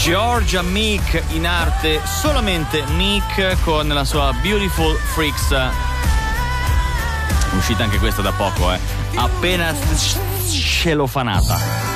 Georgia Meek, in arte solamente Meek, con la sua Beautiful Freaks, uscita anche questa da poco, appena celofanata.